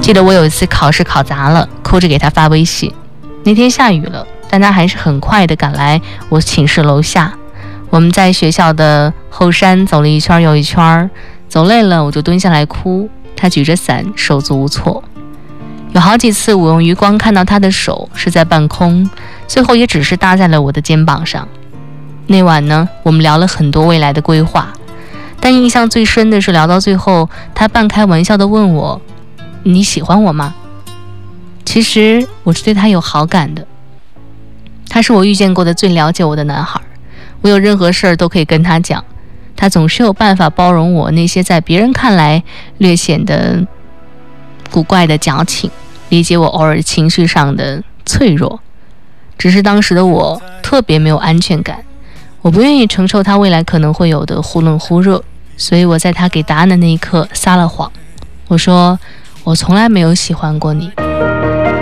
记得我有一次考试考砸了，哭着给他发微信。那天下雨了，但他还是很快地赶来我寝室楼下。我们在学校的后山走了一圈又一圈，走累了我就蹲下来哭，他举着伞手足无措。有好几次我用余光看到他的手是在半空，最后也只是搭在了我的肩膀上。那晚呢，我们聊了很多未来的规划，但印象最深的是聊到最后，他半开玩笑地问我：你喜欢我吗？其实我是对他有好感的，他是我遇见过的最了解我的男孩，我有任何事儿都可以跟他讲，他总是有办法包容我那些在别人看来略显得古怪的矫情，理解我偶尔情绪上的脆弱。只是当时的我特别没有安全感，我不愿意承受他未来可能会有的忽冷忽热，所以我在他给答案的那一刻撒了谎，我说我从来没有喜欢过你。